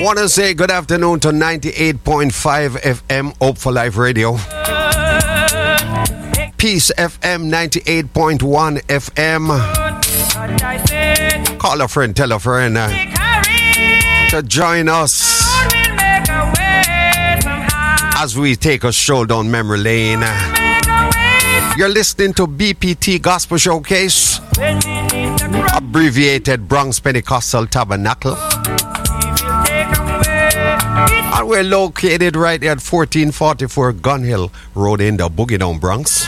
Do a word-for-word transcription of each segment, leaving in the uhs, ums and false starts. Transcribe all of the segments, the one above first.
Want to say good afternoon to ninety-eight point five F M Hope for Life Radio. Peace F M ninety-eight point one F M. Call a friend, tell a friend uh, to join us as we take a stroll down memory lane. You're listening to B P T Gospel Showcase, abbreviated Bronx Pentecostal Tabernacle. And we're located right there at fourteen forty-four Gun Hill Road in the Boogie Down Bronx.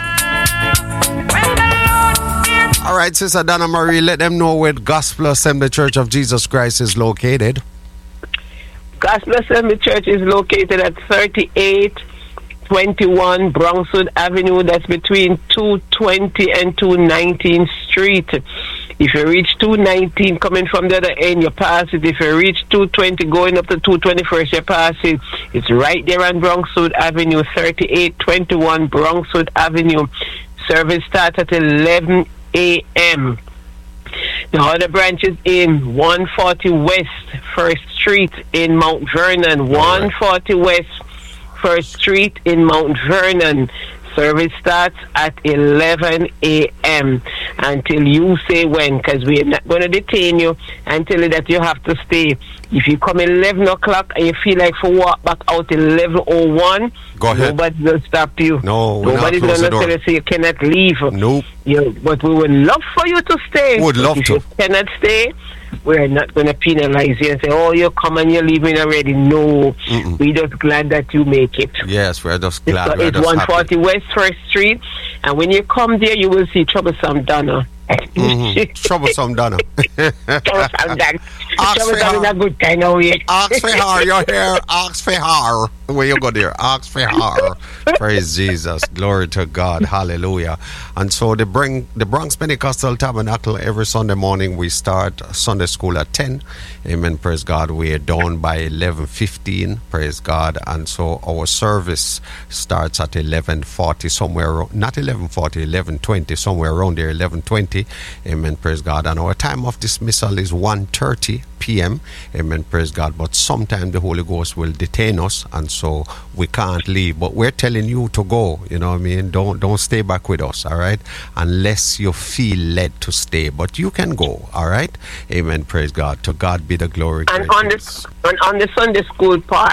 All right, Sister Donna Marie, let them know where Gospel Assembly Church of Jesus Christ is located. Gospel Assembly Church is located at thirty-eight twenty-one Bronxwood Avenue. That's between two twenty and two nineteen Street. If you reach two nineteen coming from the other end, you pass it. If you reach two twenty going up to two twenty-first, you pass it. It's right there on Bronxwood Avenue, thirty-eight twenty-one Bronxwood Avenue. Service starts at eleven a.m. The other branches in one forty West First Street in Mount Vernon. one forty West First Street in Mount Vernon. Service starts at eleven a.m. until you say when, because we're not going to detain you and tell you that you have to stay. If you come eleven o'clock and you feel like for walk back out eleven oh one, go ahead. Nobody will stop you. No, nobody's going to tell you so you cannot leave. Nope. You, but we would love for you to stay. Would love if to. If you cannot stay, we're not going to penalize you and say, oh, you come and you're leaving already. No. Mm-mm. We're just glad that you make it. Yes, we're just glad. It's, we're it's just one forty happy. West First Street. And when you come there, you will see Troublesome Donna. Mm-hmm. Troublesome Donna. Troublesome Donna. Troublesome Donna in a good kind of way. Ask for her, you're here. Ask for her. Where you go there? Ask for her. Praise Jesus. Glory to God. Hallelujah. And so the bring the Bronx Pentecostal Tabernacle, every Sunday morning we start Sunday school at ten. Amen. Praise God. We're done by eleven fifteen. Praise God. And so our service starts at eleven forty, somewhere, not eleven forty, eleven twenty, somewhere around there, eleven twenty. Amen. Praise God. And our time of dismissal is one thirty p.m. Amen. Praise God. But sometimes the Holy Ghost will detain us, and so we can't leave. But we're telling you to go. You know what I mean? Don't don't stay back with us, all right? Unless you feel led to stay. But you can go, all right? Amen. Praise God. To God be the glory. And on the, on, on the Sunday school part,